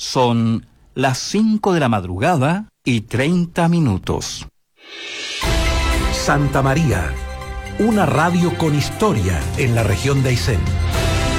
Son las 5 de la madrugada y 30 minutos. Santa María, una radio con historia en la región de Aysén.